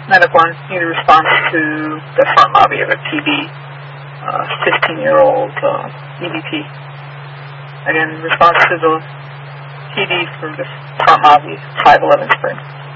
medical need a response to the front lobby of a TB, 15-year-old EVP. Again, response to the TB for the front lobby, 511 Spring.